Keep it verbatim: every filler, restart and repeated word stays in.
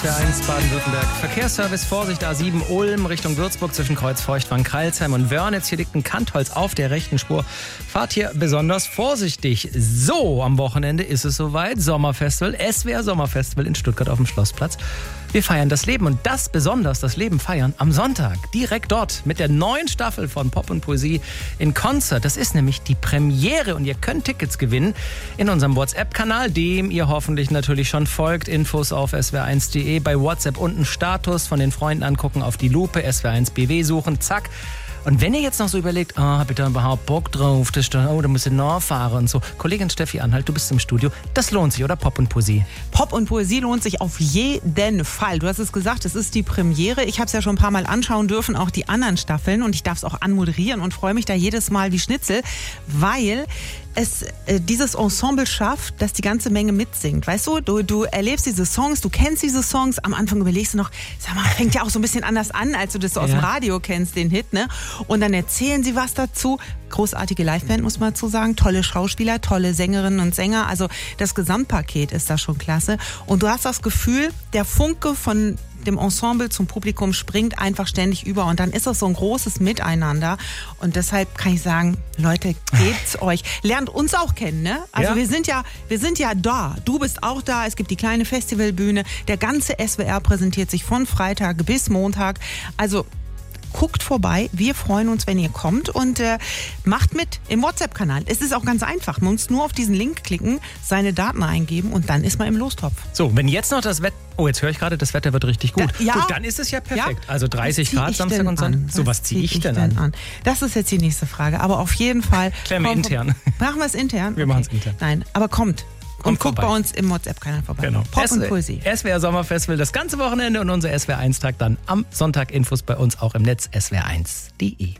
Der eins Baden-Württemberg. Verkehrsservice, Vorsicht, A sieben Ulm Richtung Würzburg zwischen Kreuzfeuchtwang, Kreilsheim und Wörnitz. Hier liegt ein Kantholz auf der rechten Spur. Fahrt hier besonders vorsichtig. So, am Wochenende ist es soweit. Sommerfestival, S W R Sommerfestival in Stuttgart auf dem Schlossplatz. Wir feiern das Leben und das besonders, das Leben feiern am Sonntag. Direkt dort mit der neuen Staffel von Pop und Poesie in Konzert. Das ist nämlich die Premiere und ihr könnt Tickets gewinnen in unserem WhatsApp-Kanal, dem ihr hoffentlich natürlich schon folgt. Infos auf s w r eins punkt d e. Bei WhatsApp unten Status von den Freunden angucken, auf die Lupe, S W R eins B W suchen, zack. Und wenn ihr jetzt noch so überlegt, ah, oh, hab ich da überhaupt Bock drauf, das, oh, da muss ich nachfahren und so. Kollegin Steffi Anhalt, du bist im Studio. Das lohnt sich, oder? Pop und Poesie. Pop und Poesie lohnt sich auf jeden Fall. Du hast es gesagt, es ist die Premiere. Ich habe es ja schon ein paar Mal anschauen dürfen, auch die anderen Staffeln. Und ich darf es auch anmoderieren und freue mich da jedes Mal wie Schnitzel, weil es äh, dieses Ensemble schafft, dass die ganze Menge mitsingt. Weißt du, du, du erlebst diese Songs, du kennst diese Songs. Am Anfang überlegst du noch, sag mal, fängt ja auch so ein bisschen anders an, als du das so aus Ja. dem Radio kennst, den Hit, ne? Und dann erzählen sie was dazu. Großartige Liveband, muss man dazu sagen. Tolle Schauspieler, tolle Sängerinnen und Sänger. Also das Gesamtpaket ist da schon klasse. Und du hast das Gefühl, der Funke von dem Ensemble zum Publikum springt einfach ständig über. Und dann ist das so ein großes Miteinander. Und deshalb kann ich sagen, Leute, gebt's euch. Lernt uns auch kennen, ne? Also Ja. wir sind ja, wir sind ja da. Du bist auch da. Es gibt die kleine Festivalbühne. Der ganze S W R präsentiert sich von Freitag bis Montag. Also guckt vorbei. Wir freuen uns, wenn ihr kommt und äh, macht mit im WhatsApp-Kanal. Es ist auch ganz einfach. Man muss nur auf diesen Link klicken, seine Daten eingeben und dann ist man im Lostopf. So, wenn jetzt noch das Wetter... Oh, jetzt höre ich gerade, das Wetter wird richtig gut. Da, ja. Gut, dann ist es ja perfekt. Ja. Also dreißig Was zieh Grad ich Samstag denn und Sonntag. an? So, was ziehe ich denn an? Das ist jetzt die nächste Frage. Aber auf jeden Fall... Klären wir komm, intern. Machen wir es intern? Wir machen's intern. Nein, aber kommt. Kommt und guckt vorbei. bei uns im WhatsApp-Kanal vorbei. Genau. Pop S- und Poesie. S W R Sommerfestival das ganze Wochenende und unser S W R eins Tag dann am Sonntag. Infos bei uns auch im Netz S W R eins punkt de.